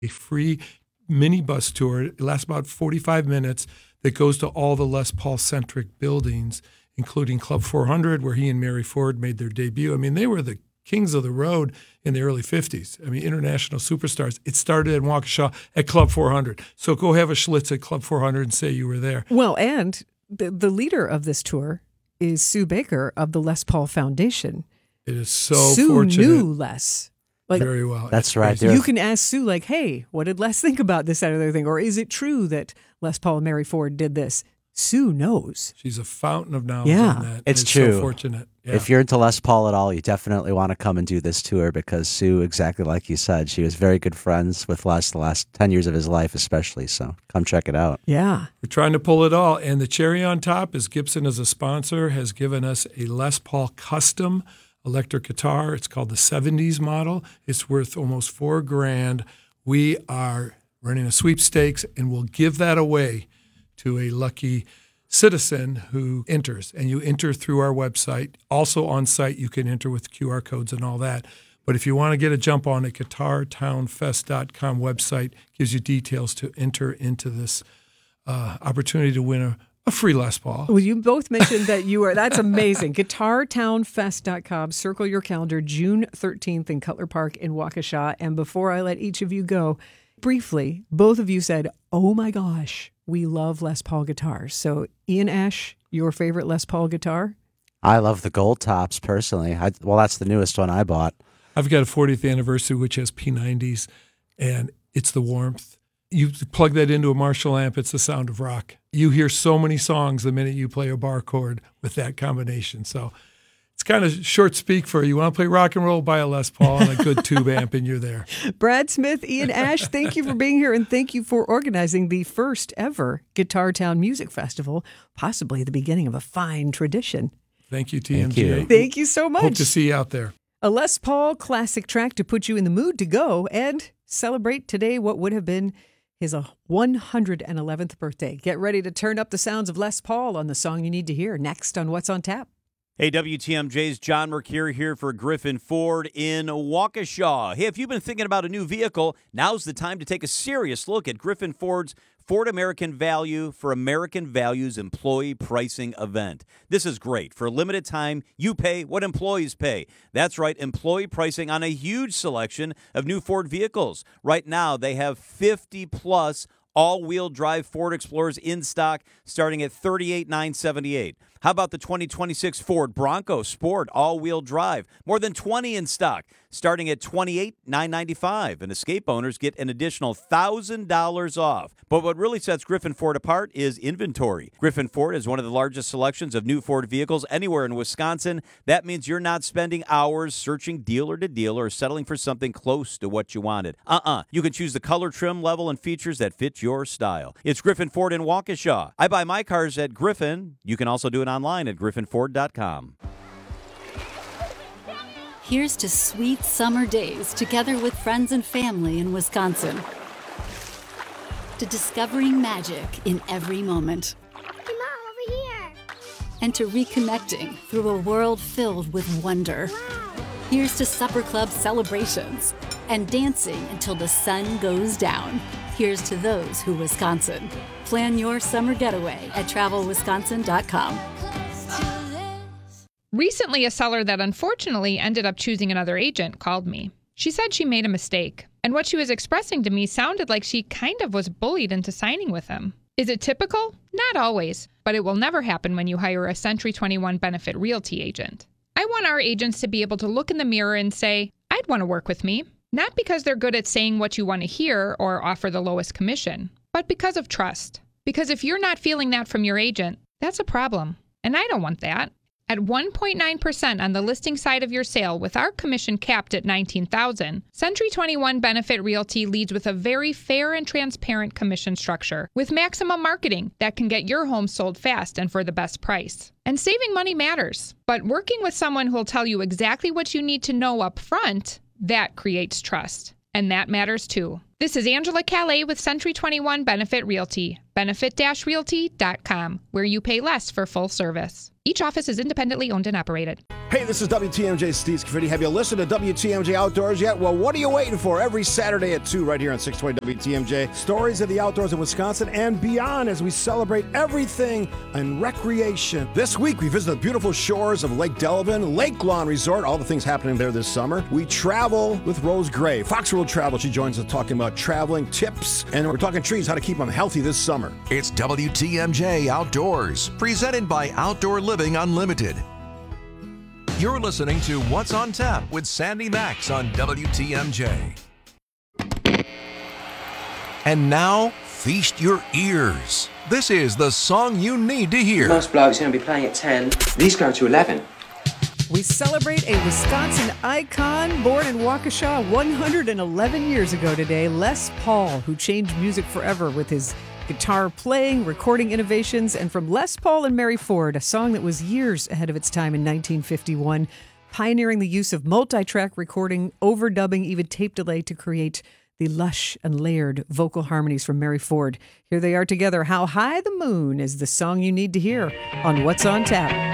a free minibus tour. It lasts about 45 minutes that goes to all the Les Paul-centric buildings, including Club 400, where he and Mary Ford made their debut. I mean, they were the kings of the road in the early 50s. I mean, international superstars. It started in Waukesha at Club 400. So go have a Schlitz at Club 400 and say you were there. Well, and the leader of this tour is Sue Baker of the Les Paul Foundation. It is so Sue fortunate. Sue knew Les. Very well. That's right. You can ask Sue, like, hey, what did Les think about this, that, other thing? Or is it true that Les Paul and Mary Ford did this? Sue knows. She's a fountain of knowledge on that. It's true. So fortunate. Yeah. If you're into Les Paul at all, you definitely want to come and do this tour because Sue, exactly like you said, she was very good friends with Les the last 10 years of his life especially. So come check it out. Yeah. We're trying to pull it all. And the cherry on top is Gibson, as a sponsor, has given us a Les Paul custom electric guitar. It's called the 70s model. It's worth almost $4,000. We are running a sweepstakes, and we'll give that away to a lucky citizen who enters. And you enter through our website. Also on site, you can enter with QR codes and all that. But if you want to get a jump on it, GuitarTownFest.com website gives you details to enter into this opportunity to win a free Les Paul. Well, you both mentioned that you are, that's amazing. GuitarTownFest.com. Circle your calendar, June 13th in Cutler Park in Waukesha. And before I let each of you go, briefly, both of you said, oh my gosh, we love Les Paul guitars. So Ian Ash, your favorite Les Paul guitar? I love the Gold Tops personally. Well, that's the newest one I bought. I've got a 40th anniversary, which has P90s, and it's the warmth. You plug that into a Marshall amp, it's the sound of rock. You hear so many songs the minute you play a bar chord with that combination. So it's kind of short speak for you want to play rock and roll, buy a Les Paul and a good tube amp, and you're there. Brad Smith, Ian Ash, thank you for being here, and thank you for organizing the first ever Guitar Town Music Festival, possibly the beginning of a fine tradition. Thank you, TMJ. Thank you. Thank you so much. Hope to see you out there. A Les Paul classic track to put you in the mood to go and celebrate today what would have been his 111th birthday. Get ready to turn up the sounds of Les Paul on the song you need to hear next on What's on Tap. Hey, WTMJ's John Mercure here for Griffin Ford in Waukesha. Hey, if you've been thinking about a new vehicle, now's the time to take a serious look at Griffin Ford's Ford American Value for American Values employee pricing event. This is great. For a limited time, you pay what employees pay. That's right, employee pricing on a huge selection of new Ford vehicles. Right now, they have 50-plus all-wheel drive Ford Explorers in stock starting at $38,978. How about the 2026 Ford Bronco Sport all-wheel drive? More than 20 in stock starting at $28,995. And Escape owners get an additional $1,000 off. But what really sets Griffin Ford apart is inventory. Griffin Ford is one of the largest selections of new Ford vehicles anywhere in Wisconsin. That means you're not spending hours searching dealer to dealer or settling for something close to what you wanted. You can choose the color, trim, level, and features that fit your style. It's Griffin Ford in Waukesha. I buy my cars at Griffin. You can also do it online at griffinford.com. Here's to sweet summer days together with friends and family in Wisconsin. To discovering magic in every moment. Hey, Mom, over here. And to reconnecting through a world filled with wonder. Wow. Here's to supper club celebrations and dancing until the sun goes down. Here's to those who Wisconsin. Plan your summer getaway at travelwisconsin.com. Recently, a seller that unfortunately ended up choosing another agent called me. She said she made a mistake, and what she was expressing to me sounded like she kind of was bullied into signing with him. Is it typical? Not always, but it will never happen when you hire a Century 21 Benefit Realty agent. I want our agents to be able to look in the mirror and say, I'd want to work with me. Not because they're good at saying what you want to hear or offer the lowest commission, but because of trust. Because if you're not feeling that from your agent, that's a problem. And I don't want that. At 1.9% on the listing side of your sale with our commission capped at $19,000, Century 21 Benefit Realty leads with a very fair and transparent commission structure with maximum marketing that can get your home sold fast and for the best price. And saving money matters, but working with someone who will tell you exactly what you need to know up front, that creates trust. And that matters too. This is Angela Calais with Century 21 Benefit Realty. Benefit-realty.com, where you pay less for full service. Each office is independently owned and operated. Hey, this is WTMJ Steve Scaffidi. Have you listened to WTMJ Outdoors yet? Well, what are you waiting for? Every Saturday at 2 right here on 620 WTMJ. Stories of the outdoors in Wisconsin and beyond as we celebrate everything in recreation. This week, we visit the beautiful shores of Lake Delavan, Lake Lawn Resort, all the things happening there this summer. We travel with Rose Gray, Fox World Travel. She joins us talking about traveling tips, and we're talking trees, how to keep them healthy this summer. It's WTMJ Outdoors, presented by Outdoor Living Unlimited. You're listening to What's on Tap with Sandy Max on WTMJ. And now, feast your ears. This is the song you need to hear. Most blokes are going to be playing at 10. These go to 11. We celebrate a Wisconsin icon born in Waukesha 111 years ago today, Les Paul, who changed music forever with his guitar playing, recording innovations, and from Les Paul and Mary Ford, a song that was years ahead of its time in 1951, pioneering the use of multi-track recording, overdubbing, even tape delay to create the lush and layered vocal harmonies from Mary Ford. Here they are together. How High the Moon is the song you need to hear on What's on Tap.